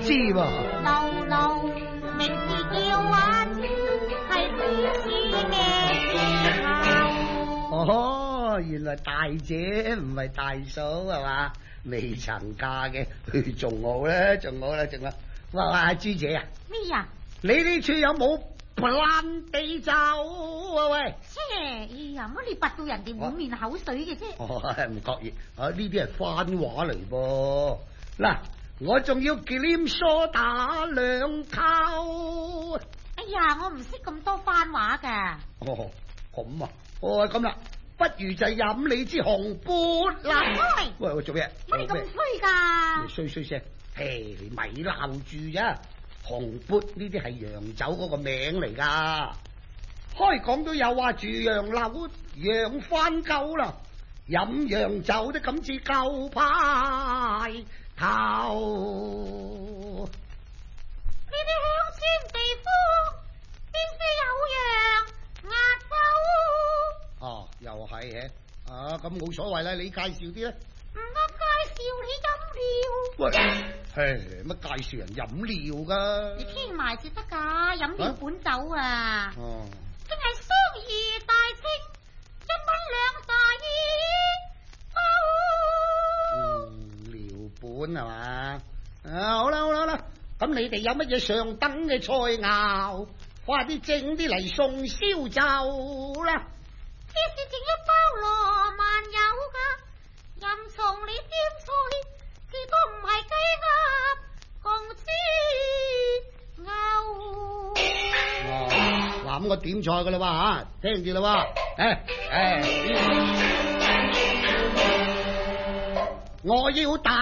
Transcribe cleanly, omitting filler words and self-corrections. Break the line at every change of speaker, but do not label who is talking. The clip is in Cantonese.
知喎。
流流名字叫阿珠，係邊時嘅時候？
哦，原來大姐唔係大嫂係嘛？未曾嫁嘅，仲好啦，仲好啦，仲好。哇，朱姐啊，
咩呀？
你呢處有冇爛地酒啊？喂，
哎呀，乜你拔到人哋滿面口水嘅啫？
哦，唔覺意，呢啲係番話嚟噃。嗱，我仲要忌廉梳打兩溝。
哎呀，我唔識咁多番話噶。
哦，咁啊，哦咁啦，不如就飲你支紅缽啦。喂，做咩？
乜你咁衰噶？
衰聲，嘿，你咪鬧住咋？紅缽呢啲係洋酒嗰個名嚟噶。開講都有話住洋樓洋番夠啦，飲洋酒都咁似舊派頭。
呢啲鄉村地方邊處有洋牙酒？
哦，又係嘅。咁冇所謂啦，你介紹啲啦。
唔啱介紹你飲料。
喂，乜介紹人飲料噶？
你聽埋至得噶，飲料本酒啊。
哦，
真係雙魚大清，1蚊2大
料本係嘛？好啦好啦好啦，咁你哋有乜嘢上等嘅菜肴，快啲整啲嚟送燒酒啦。
這是整一包羅曼柚噶，任從你點菜，至多唔係雞鴨共豬牛。
嗱，咁我點菜噶啦喎，聽住啦喎，我要大